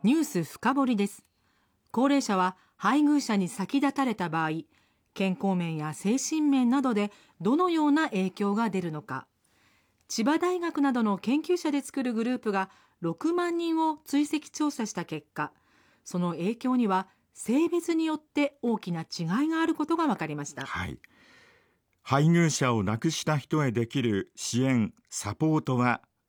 ニュース深掘りです。高齢者は配偶者に先立たれた場合、健康面や精神面などでどのような影響が出るのか。千葉大学などの研究者で作るグループが6万人を追跡調査した結果、その影響には性別によって大きな違いがあることが分かりました。 はい。配偶者を亡くした人へできる支援・サポートは